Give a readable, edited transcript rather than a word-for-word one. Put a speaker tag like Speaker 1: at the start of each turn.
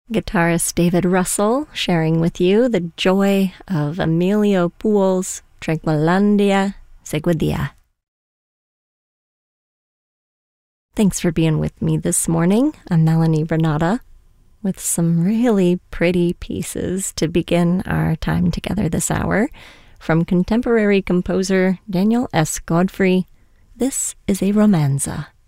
Speaker 1: Guitarist David Russell sharing with you the joy of Emilio Puel's Tranquilandia Seguidilla. Thanks for being with me this morning. I'm Melanie Renata with some really pretty pieces to begin our time together this hour. From contemporary composer Daniel S. Godfrey, this is a romanza.